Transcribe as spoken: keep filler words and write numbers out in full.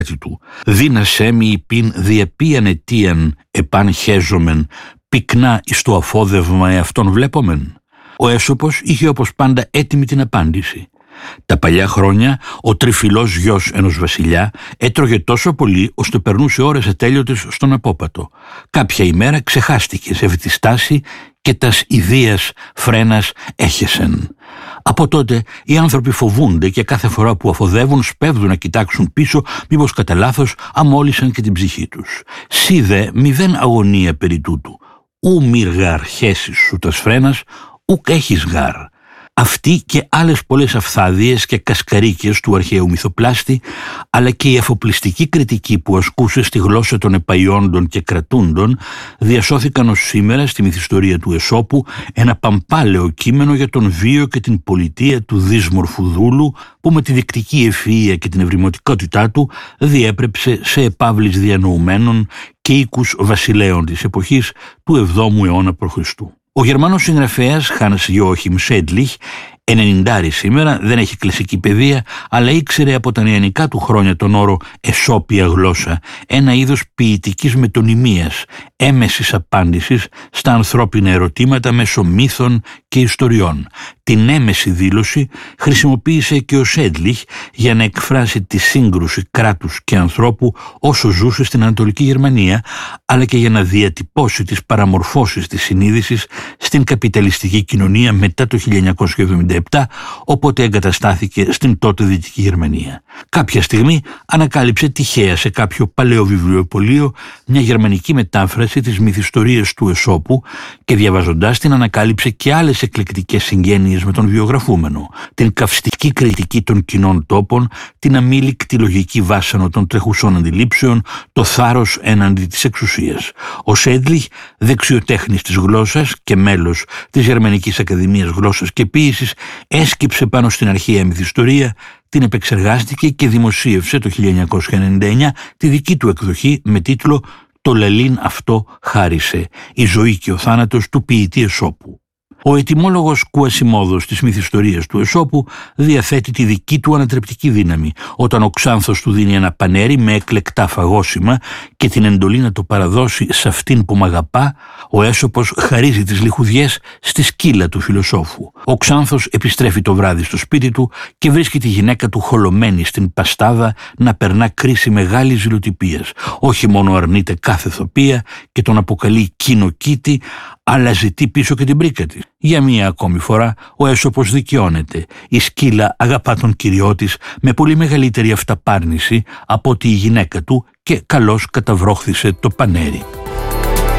του. «Δύνασέ μη πιν διεπίαν αιτίαν επάν χέζομεν, πυκνά εις το αφόδευμα εαυτόν βλέπομεν». Ο Αίσωπος είχε όπως πάντα έτοιμη την απάντηση. Τα παλιά χρόνια ο τριφυλός γιος ενός βασιλιά έτρωγε τόσο πολύ ώστε περνούσε ώρες ατέλειωτες στον απόπατο. Κάποια ημέρα ξεχάστηκε σε αυτή τη στάση και τας ιδίας φρένας έχεσεν. Από τότε οι άνθρωποι φοβούνται και κάθε φορά που αφοδεύουν σπέβδουν να κοιτάξουν πίσω μήπως κατά λάθος αμόλυσαν και την ψυχή τους. Σι δε μηδέν αγωνία περί τούτου. Ου μυρ γαρ χέσεις σου τας φρένας, ουκ έχεις γαρ. Αυτή και άλλες πολλές αφθάδειες και κασκαρίκες του αρχαίου μυθοπλάστη, αλλά και η αφοπλιστική κριτική που ασκούσε στη γλώσσα των επαϊόντων και κρατούντων, διασώθηκαν ως σήμερα στη μυθιστορία του Αισώπου ένα παμπάλαιο κείμενο για τον βίο και την πολιτεία του δύσμορφου δούλου, που με τη δικτική ευφυΐα και την ευρημοτικότητά του διέπρεψε σε επαύλης διανοουμένων και οίκους βασιλέων της εποχής του εβδόμου αιώνα π.Χ. Ο Γερμανός συγγραφέας Χάνς Γιόαχιμ Σέντλιχ, ενενηντάρη σήμερα, δεν έχει κλασική παιδεία, αλλά ήξερε από τα νεανικά του χρόνια τον όρο «εσώπια γλώσσα», ένα είδος ποιητικής μετωνυμίας, έμεσης απάντησης στα ανθρώπινα ερωτήματα μέσω μύθων και ιστοριών. Την έμεση δήλωση χρησιμοποίησε και ο Σέντλιχ για να εκφράσει τη σύγκρουση κράτους και ανθρώπου όσο ζούσε στην Ανατολική Γερμανία, αλλά και για να διατυπώσει τις παραμορφώσεις της συνείδησης στην καπιταλιστική κοινωνία μετά το χίλια εννιακόσια εβδομήντα επτά, όποτε εγκαταστάθηκε στην τότε Δυτική Γερμανία. Κάποια στιγμή ανακάλυψε τυχαία σε κάποιο παλαιό βιβλιοπωλείο μια γερμανική μετάφραση της μυθιστορίας του Αισώπου και διαβάζοντάς την ανακάλυψε και άλλες εκλεκτικές συγγένειες με τον βιογραφούμενο, την καυστική κριτική των κοινών τόπων, την αμήλικτη λογική βάσανο των τρεχουσών αντιλήψεων, το θάρρος έναντι της εξουσίας. Ο Σέντλιχ, δεξιοτέχνης της γλώσσας και μέλος της Γερμανικής Ακαδημίας Γλώσσας και Ποίησης, έσκυψε πάνω στην αρχαία μυθιστορία, την επεξεργάστηκε και δημοσίευσε το χίλια εννιακόσια ενενήντα εννιά τη δική του εκδοχή με τίτλο «Το λαλήν αυτό χάρισε, η ζωή και ο θάνατος του ποιητή Αισώπου». Ο ετυμόλογος Κουασιμόδος της μυθιστορίας του Αισώπου διαθέτει τη δική του ανατρεπτική δύναμη όταν ο Ξάνθος του δίνει ένα πανέρι με εκλεκτά φαγόσιμα και την εντολή να το παραδώσει σε αυτήν που μ' αγαπά, ο Αίσωπος χαρίζει τις λιχουδιές στη σκύλα του φιλοσόφου. Ο Ξάνθος επιστρέφει το βράδυ στο σπίτι του και βρίσκει τη γυναίκα του χολωμένη στην παστάδα να περνά κρίση μεγάλης ζηλοτυπίας. Όχι μόνο αρνείται κάθε θοπία και τον αποκαλεί κοινοκήτη, αλλά ζητεί πίσω και την πρίκα της. Για μία ακόμη φορά ο Αίσωπος δικαιώνεται. Η σκύλα αγαπά τον κυριό της με πολύ μεγαλύτερη αυταπάρνηση από ότι η γυναίκα του και καλώς καταβρόχθησε το πανέρι.